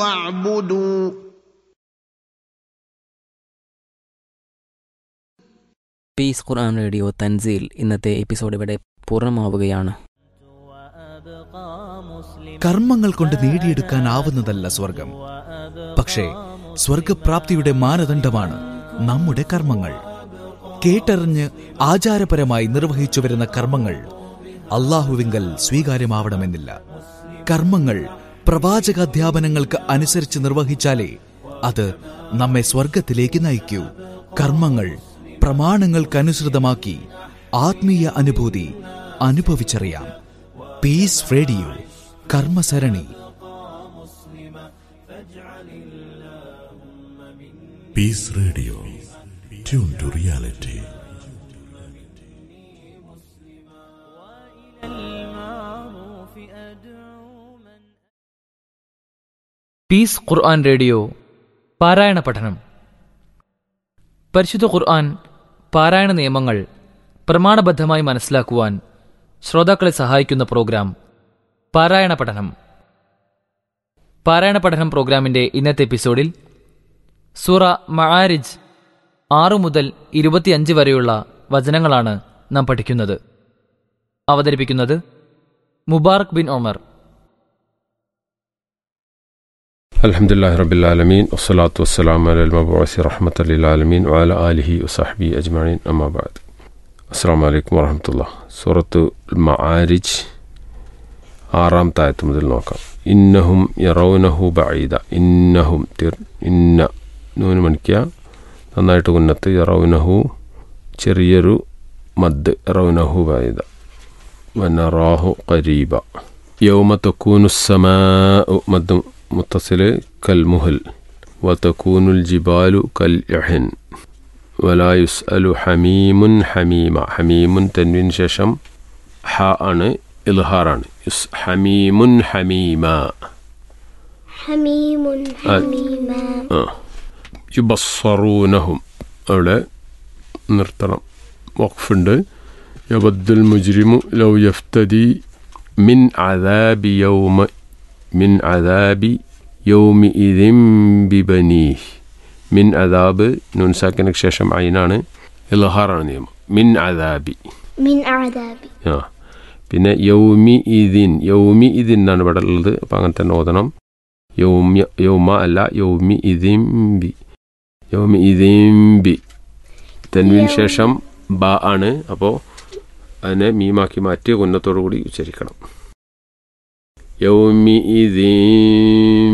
واعبدوا piece ഖുർആൻ radio Thanseel ഇന്നത്തെ episode ഇവിടെ പൂർണ്ണമാവുകയാണ്. കർമ്മങ്ങൾ കൊണ്ട് നേടിയെടുക്കാനാവുന്നതല്ല സ്വർഗം, പക്ഷേ സ്വർഗപ്രാപ്തിയുടെ മാനദണ്ഡമാണ് നമ്മുടെ കർമ്മങ്ങൾ. കേട്ടറിഞ്ഞ് ആചാരപരമായി നിർവഹിച്ചു വരുന്ന കർമ്മങ്ങൾ അല്ലാഹുവിങ്കൽ സ്വീകാര്യമാവണമെന്നില്ല. കർമ്മങ്ങൾ പ്രവാചകാധ്യാപനങ്ങൾക്ക് അനുസരിച്ച് നിർവഹിച്ചാലേ അത് നമ്മെ സ്വർഗത്തിലേക്ക് നയിക്കൂ. കർമ്മങ്ങൾ പ്രമാണങ്ങൾക്കനുസൃതമാക്കി ആത്മീയ അനുഭൂതി അനുഭവിച്ചറിയാം. Piece radio കർമ്മസരണി. Piece radio, tune to reality. Piece Quran radio പാരായണ പഠനം. പരിശുദ്ധ ഖുർആൻ പാരായണ നിയമങ്ങൾ പ്രമാണബദ്ധമായി മനസ്സിലാക്കുവാൻ ശ്രോതാക്കളെ സഹായിക്കുന്ന പ്രോഗ്രാം പാരായണ പഠനം. പാരായണ പഠനം പ്രോഗ്രാമിന്റെ ഇന്നത്തെ എപ്പിസോഡിൽ സൂറ മആരിജ് 6 മുതൽ 25 വരെയുള്ള വചനങ്ങളാണ് നാം പഠിക്കുന്നത്. അവതരിപ്പിക്കുന്നത് മുബാറക് ബിൻ ഉമർ. അൽഹംദുലില്ലാഹി റബ്ബിൽ ആലമീൻ വസ്സലാത്തു വസ്സലാമു അലൽ മബ്ഊസി റഹ്മത്തൽ ലിൽ ആലമീൻ വഅലാ ആലിഹി വസഹ്ബിഹി അജ്മഈൻ. അമ്മാ ബഅദ്. അസ്സലാമു അലൈക്കും വറഹ്മത്തുള്ളാഹി. സൂറത്തുൽ മആരിജ് 6-ാമത്തെ ആയത്ത് മുതൽ നോക്കാം. ഇന്നഹും യറൗനഹു ബഈദ. ഇന്നഹും ഇന്ന നൂന് മണിക്കുക, നന്നായിട്ട് ഉന്നത്ത്. യറൗനഹു ചെറിയൊരു മദ്. യറൗനഹു ബഈദ വനറാഹു ഖരീബ. യൗമ തകൂനുസ് സമാഉ മദ് മുത്തസിൽ കൽമുഹൽ വതകൂനുൽ ജിബാലു കൽ ഇഹൻ വലാ യുസ്അലു ഹമീമുൻ ഹമീമ. ഹമീമുൻ തൻവീൻ ശേഷം ഹ ആണ്, ഇൽഹാറാണ്. ഹമീമുൻ ഹമീമ. ഹമീമുൻ ഹമീമ. യുബസ്സറൂനഹും അവിടെ നിർത്തണം, വഖഫുണ്ട്. യവദ്ദുൽ മുജ്രിമു ലൗ യഫ്തദി മിൻ അദാബി യൗമിഇദിൻ ബിബനീഹി. മിൻ അദാബ് നൂൻ സാക്കിനു ശേഷം ഐനാണ്, ഇൽഹാറാണ് നിയമം. മിൻ അദാബി. പിന്നെ യൗമിഇദിൻ എന്നാണ് ഇവിടെ ഉള്ളത്. അപ്പം അങ്ങനെ തന്നെ ഓതണം. യൗമ അല്ല, യൗമിഇദിൻ. തൻവീൻ ശേഷം ബ ആണ്. അപ്പോൾ അതിനെ മീമാക്കി മാറ്റി ഉന്നത്തോടു കൂടി ഉച്ചരിക്കണം. യൗമിഇദിൻ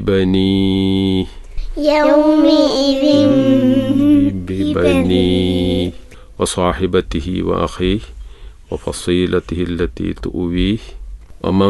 ബിബനീ വസാഹിബതിഹി വഅഖീഹി വഫസീലതിഹി അല്ലതി തുവീഹി വമൻ